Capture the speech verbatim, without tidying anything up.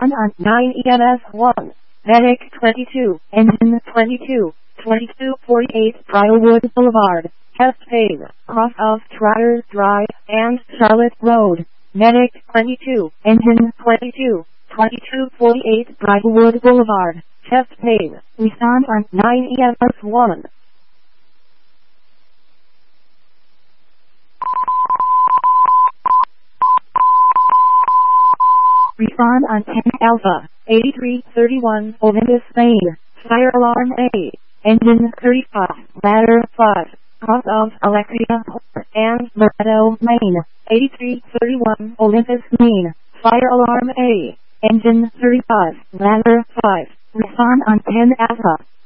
Respond on nine E M S one. Medic twenty-two, Engine twenty-two, twenty-two forty-eight Briarwood Boulevard, Chastain, cross of Trotter Drive and Charlotte Road. Medic twenty-two, Engine twenty-two, twenty-two forty-eight Briarwood Boulevard, Chastain. Respond on nine E M S one. Respond on ten Alpha, eighty-three thirty-one Olympus, Maine. Fire alarm A. Engine thirty-five, ladder five. Cross of Alexia and Loretto, Maine. eighty-three thirty-one Olympus, Maine. Fire alarm A. Engine thirty-five, ladder five. Respond on ten Alpha.